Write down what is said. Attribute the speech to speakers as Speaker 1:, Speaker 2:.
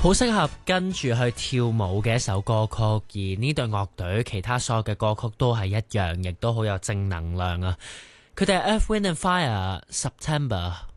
Speaker 1: 好適合跟住去跳舞嘅一首歌曲，而呢隊樂隊其他所有嘅歌曲都係一樣，亦都好有正能量啊！佢哋係 Earth, Wind and Fire September。